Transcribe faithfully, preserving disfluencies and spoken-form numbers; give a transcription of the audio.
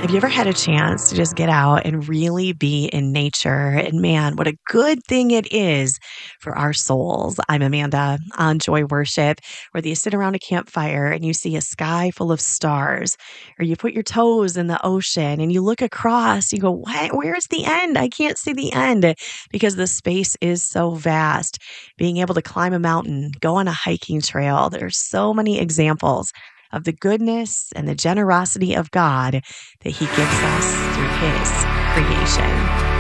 Have you ever had a chance to just get out and really be in nature? And man, what a good thing it is for our souls. I'm Amanda on Joy Worship, whether you sit around a campfire and you see a sky full of stars, or you put your toes in the ocean and you look across, you go, what? Where's the end? I can't see the end because the space is so vast. Being able to climb a mountain, go on a hiking trail, there's so many examples of the goodness and the generosity of God that He gives us through His creation.